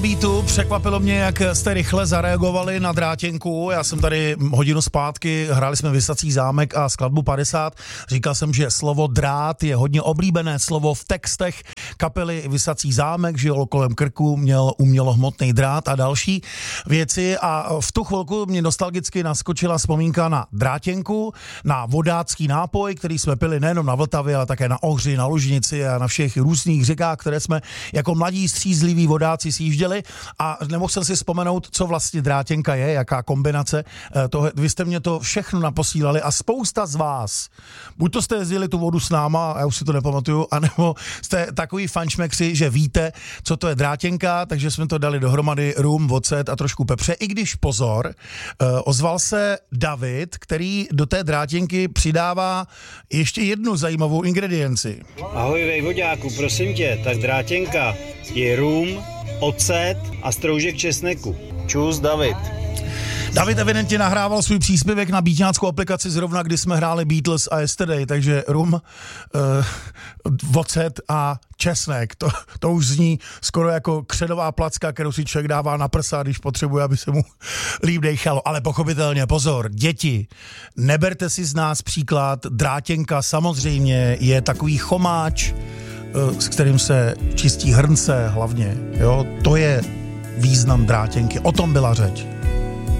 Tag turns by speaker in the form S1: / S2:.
S1: Beatu, překvapilo mě, jak jste rychle zareagovali na Drátěnku. Já jsem tady hodinu zpátky, hráli jsme Visací zámek a skladbu 50. Říkal jsem, že slovo drát je hodně oblíbené slovo v textech kapely Visací zámek, že kolem krku měl umělohmotný drát a další věci. A v tu chvilku mě nostalgicky naskočila vzpomínka na Drátěnku, na vodácký nápoj, který jsme pili nejenom na Vltavě, ale také na Ohři, na Lužnici a na všech různých řekách, které jsme jako mladí střízliví vodáci sjížděli. A nemohl jsem si vzpomenout, co vlastně Drátěnka je, jaká kombinace. Vy jste mě to všechno naposílali a spousta z vás, buď to jste jezdili tu vodu s náma, já už si to nepamatuju, anebo jste takový fančmekři, že víte, co to je Drátěnka, takže jsme to dali dohromady rum, ocet a trošku pepře. I když pozor, ozval se David, který do té Drátěnky přidává ještě jednu zajímavou ingredienci.
S2: Ahoj vejvoďáku, prosím tě, tak Drátěnka je rum, ocet a stroužek česneku. Čus, David.
S1: David evidentně nahrával svůj příspěvek na beatňáckou aplikaci zrovna, kdy jsme hráli Beatles a Yesterday, takže rum, ocet a česnek. To už zní skoro jako kředová placka, kterou si člověk dává na prsa, když potřebuje, aby se mu líp dejchalo. Ale pochopitelně, pozor, děti, neberte si z nás příklad. Drátěnka samozřejmě je takový chomáč, s kterým se čistí hrnce hlavně. Jo? To je význam Drátěnky. O tom byla řeč.